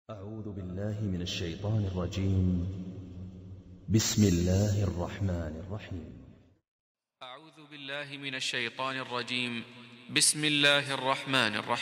أعوذ بالله من الشيطان الرجيم. بسم الله الرحمن الرحيم. أعوذ بالله من الشيطان الرجيم. بسم الله الرحمن الرحيم.